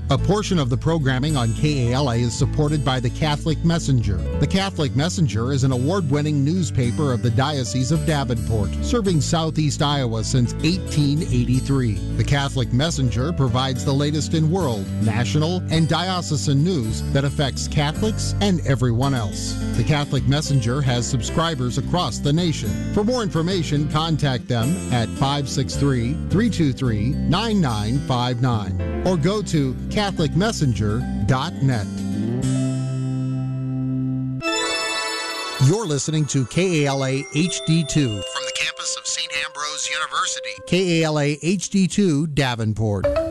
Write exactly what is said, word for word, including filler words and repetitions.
A portion of the programming on K A L A is supported by the Catholic Messenger. The Catholic Messenger is an award-winning newspaper of the Diocese of Davenport, serving southeast Iowa since eighteen eighty-three. The Catholic Messenger provides the latest in world, national, and diocesan news that affects Catholics and everyone else. The Catholic Messenger has subscribers across the nation. For more information, contact them at five six three, three two three, nine nine five nine or go to catholic messenger dot net. You're listening to K A L A H D two from the campus of Saint Ambrose University. K A L A H D two Davenport.